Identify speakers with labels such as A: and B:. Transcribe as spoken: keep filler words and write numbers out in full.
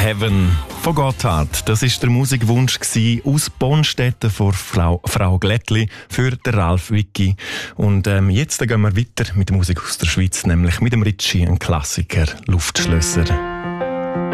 A: Heaven von Gotthard. Das war der Musikwunsch aus Bonstetten von Frau, Frau Glättli für den Ralf Wicki. Und ähm, jetzt gehen wir weiter mit der Musik aus der Schweiz, nämlich mit dem Ritchie, ein Klassiker, Luftschlösser.